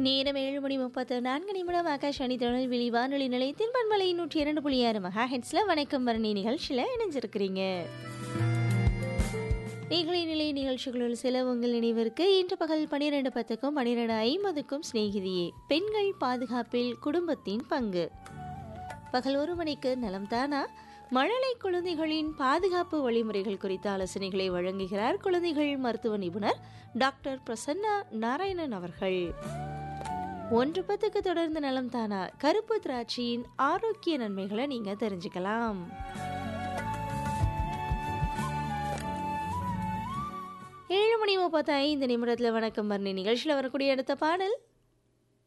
நேரம் 7:34 ஆகாஷவாணி திருநெல்வேலி வானொலி நிலையத்தின் பண்பலை 102.6 மெகா ஹெட்ஸ்ல வணக்கம் வரணி நிகழ்ச்சியில் இணைஞ்சிருக்கிறீங்க. நிலை நிகழ்ச்சிகளுள் சில உங்கள் நினைவிற்கு இன்று பகல் 12:10க்கும் 12:50க்கும் சிநேகிதியே பெண்கள் பாதுகாப்பில் குடும்பத்தின் பங்கு. பகல் 1 மணிக்கு நலம் தானா மழலை குழந்தைகளின் பாதுகாப்பு வழிமுறைகள் குறித்த ஆலோசனைகளை வழங்குகிறார் குழந்தைகள் மருத்துவ நிபுணர் டாக்டர் பிரசன்னா நாராயணன் அவர்கள். 1:10க்கு தொடர்ந்து நலம் தானா கருப்பு திராட்சையின் ஆரோக்கிய நன்மைகளை நீங்க தெரிஞ்சுக்கலாம். 7:35 வணக்கம் வர்ணி நிகழ்ச்சியில் வரக்கூடிய அடுத்த பாடல்